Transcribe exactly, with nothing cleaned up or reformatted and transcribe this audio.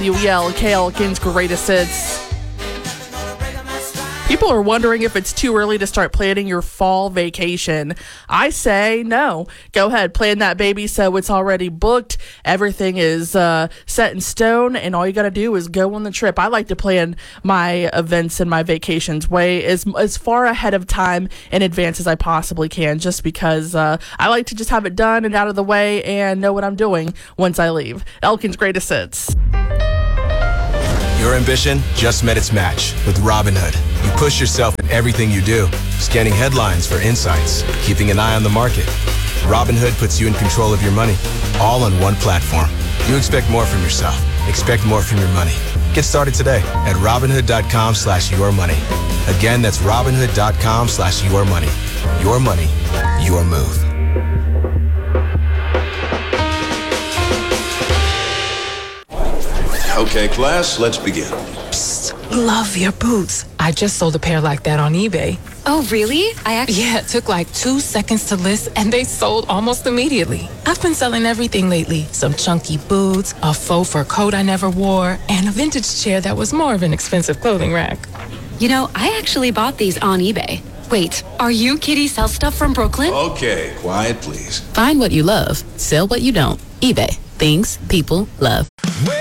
You yell K Elkins Greatest Hits. People are wondering if it's too early to start planning your fall vacation. I say no. Go ahead, plan that baby so it's already booked. Everything is uh, set in stone, and all you got to do is go on the trip. I like to plan my events and my vacations way as as far ahead of time in advance as I possibly can, just because uh, I like to just have it done and out of the way and know what I'm doing once I leave. Elkins Greatest Hits. Your ambition just met its match with Robinhood. You push yourself in everything you do, scanning headlines for insights, keeping an eye on the market. Robinhood puts you in control of your money, all on one platform. You expect more from yourself. Expect more from your money. Get started today at Robinhood.com slash your money. Again, that's Robinhood.com slash your money. Your money, your move. Okay, class, let's begin. Psst, love your boots. I just sold a pair like that on eBay. Oh, really? I actually... Yeah, it took like two seconds to list, and they sold almost immediately. I've been selling everything lately. Some chunky boots, a faux fur coat I never wore, and a vintage chair that was more of an expensive clothing rack. You know, I actually bought these on eBay. Wait, are you Kitty Sell Stuff from Brooklyn? Okay, quiet, please. Find what you love. Sell what you don't. eBay. Things people love.